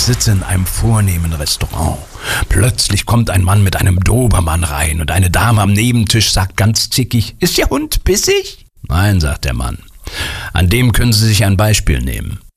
Ich sitze in einem vornehmen Restaurant. Plötzlich kommt ein Mann mit einem Dobermann rein und eine Dame am Nebentisch sagt ganz zickig: »Ist Ihr Hund bissig?« »Nein«, sagt der Mann. »An dem können Sie sich ein Beispiel nehmen.